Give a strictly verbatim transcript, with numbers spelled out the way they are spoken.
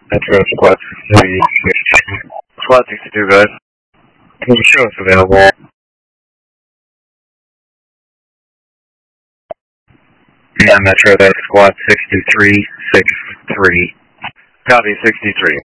Metro Squad sixty-two. Squad sixty-two, guys. Can you show us available? Yeah, Metro, that's Squad sixty-three six three. Copy, sixty-three.